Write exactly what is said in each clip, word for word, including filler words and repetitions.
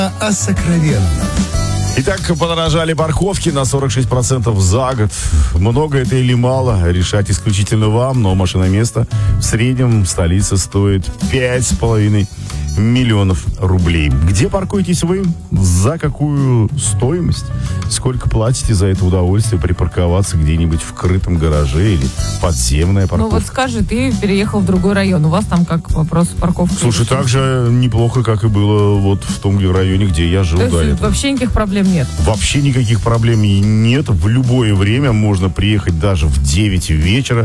О сокровенном. Итак, подорожали парковки на сорок шесть процентов за год. Много это или мало, решать исключительно вам, но машиноместо в среднем в столице стоит пять с половиной миллионов рублей. Где паркуетесь вы? За какую стоимость? Сколько платите за это удовольствие припарковаться где-нибудь в крытом гараже или подземная парковка? Ну вот скажи, ты переехал в другой район, у вас там как вопрос парковки? Слушай, так же неплохо, как и было вот в том районе, где я жил То до есть этого. вообще никаких проблем нет? Вообще никаких проблем нет. В любое время можно приехать даже в девять вечера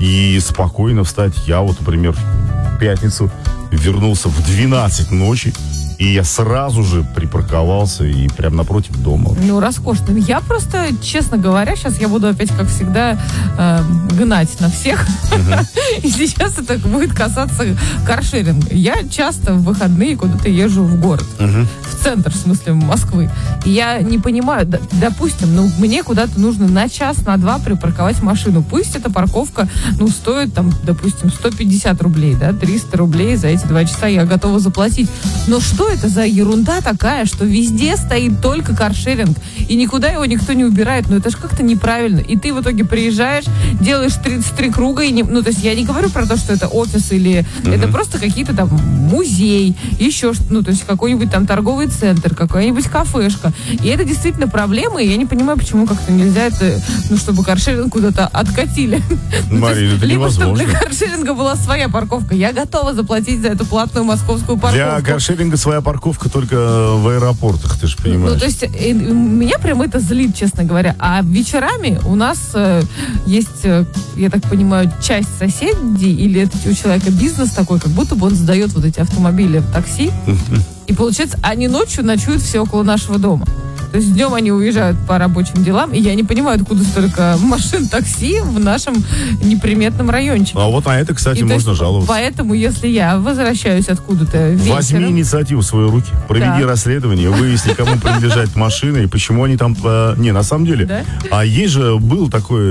и спокойно встать. Я вот, например, в пятницу вернулся в двенадцать ночи, и я сразу же припарковался и прям напротив дома. Ну, роскошно. Я просто, честно говоря, сейчас я буду опять, как всегда, э, гнать на всех. Uh-huh. И сейчас это будет касаться каршеринга. Я часто в выходные куда-то езжу в город. Uh-huh. В центр, в смысле, Москвы. И я не понимаю, д- допустим, ну, мне куда-то нужно на час, на два припарковать машину. Пусть эта парковка, ну, стоит, там, допустим, сто пятьдесят рублей, да, триста рублей за эти два часа я готова заплатить. Но что это за ерунда такая, что везде стоит только каршеринг, и никуда его никто не убирает? Ну, это же как-то неправильно. И ты в итоге приезжаешь, делаешь тридцать три круга, и не, ну, то есть я не говорю про то, что это офис или... Mm-hmm. Это просто какие-то там музей, еще что-то, ну, то есть какой-нибудь там торговый центр, какая-нибудь кафешка. И это действительно проблема, и я не понимаю, почему как-то нельзя это, ну, чтобы каршеринг куда-то откатили. Марина, это либо невозможно. чтобы для каршеринга была своя парковка. Я готова заплатить за эту платную московскую парковку. Для каршеринга своя парковка только в аэропортах, ты же понимаешь. Ну, то есть, э, меня прям это злит, честно говоря. А вечерами у нас э, есть, э, я так понимаю, часть соседей, или это у человека бизнес такой, как будто бы он сдает вот эти автомобили в такси. И получается, они ночью ночуют все около нашего дома. То есть днем они уезжают по рабочим делам, и я не понимаю, откуда столько машин такси в нашем неприметном райончике. А вот на это, кстати, И можно есть, жаловаться. Поэтому, если я возвращаюсь откуда-то вечером... Возьми инициативу в свои руки, проведи да. расследование, выясни, кому принадлежат машины и почему они там... Э, не, на самом деле. Да? А есть же был такой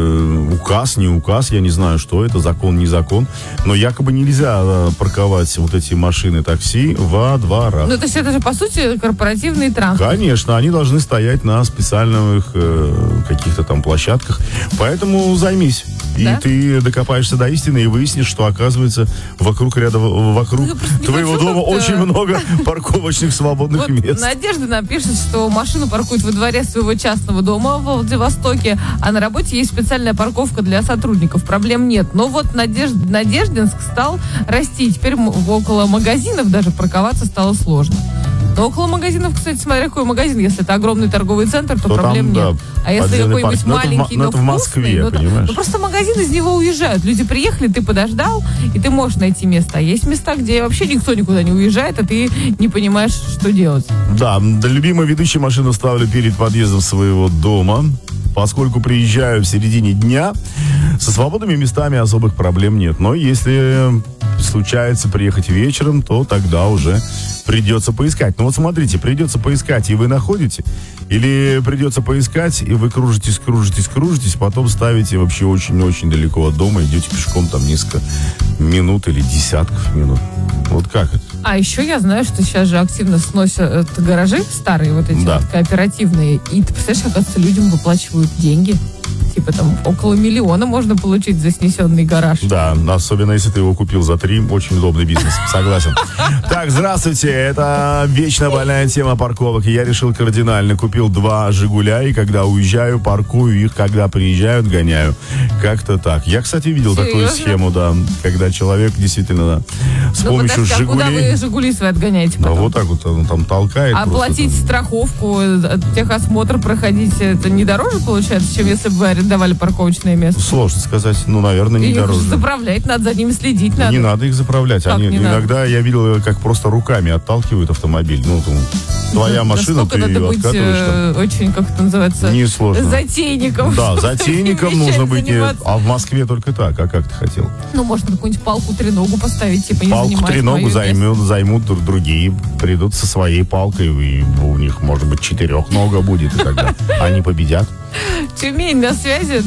э, указ, не указ, я не знаю, что это, закон, не закон, но якобы нельзя э, парковать вот эти машины такси во дворах. Ну, то есть это же, по сути, корпоративный транспорт. Конечно, они должны стоять на специальных э, каких-то там площадках. Поэтому займись. Да? И ты докопаешься до истины и выяснишь, что, оказывается, вокруг ряда, вокруг Ну, твоего хочу дома как-то... очень много парковочных свободных Вот мест. Надежда нам пишет, что машину паркуют во дворе своего частного дома в Владивостоке, а на работе есть специальная парковка для сотрудников. Проблем нет. Но вот Надежд... Надеждинск стал расти. Теперь около магазинов даже парковаться стало сложно. Но около магазинов, кстати, смотря какой магазин, если это огромный торговый центр, то, То проблем там, нет. да, а если подземный какой-нибудь парк. маленький, но но, это в, но это в вкусный, Москве, ну, то- понимаешь? ну, просто магазин из него уезжают. Люди приехали, ты подождал, и ты можешь найти место. А есть места, где вообще никто никуда не уезжает, а ты не понимаешь, что делать. Да, любимую ведущую машину ставлю перед подъездом своего дома, поскольку приезжаю в середине дня. Со свободными местами особых проблем нет. Но если случается приехать вечером, то тогда уже придется поискать. Ну вот смотрите, придется поискать, и вы находите, или придется поискать, и вы кружитесь, кружитесь, кружитесь, потом ставите вообще очень-очень далеко от дома, идете пешком там несколько минут или десятков минут. Вот как это? А еще я знаю, что сейчас же активно сносят гаражи старые, вот эти Да. вот кооперативные. И ты представляешь, оказывается, людям выплачивают деньги. Типа там около миллиона можно получить за снесенный гараж. Да, особенно если ты его купил за три, очень удобный бизнес, согласен. Так, здравствуйте, это вечно больная тема парковок. Я решил кардинально, купил два «Жигуля», и когда уезжаю, паркую их, когда приезжают, гоняю. Как-то так. Я, кстати, видел Серьезно? такую схему, да, когда человек действительно да, с Ну, помощью подожди, а куда вы «Жигулей». «Жигули» свои отгоняете Да, потом? вот так вот он там толкает. А просто платить там. страховку, э, техосмотр проходить, это не дороже получается, чем если бы вы арендовали парковочное место? Сложно сказать, ну, наверное, не Их дороже. заправлять надо, за ними следить надо. Не надо их заправлять. Как Они не надо? иногда, я видел, как просто руками отталкивают автомобиль. Ну, там, твоя машина, ты Насколько надо ее быть откатываешь там. э, очень, как это называется, Несложно. затейником. Да, чтобы затейником этими нужно вещами быть. не- заниматься. А в Москве только так. А как ты хотел? Ну, можно какую-нибудь палку-треногу поставить, типа не Палку занимать треногу мою займут, займут друг- другие. Придут со своей палкой, и у них, может быть, четырехнога будет, и тогда они победят. Тюмень на связи.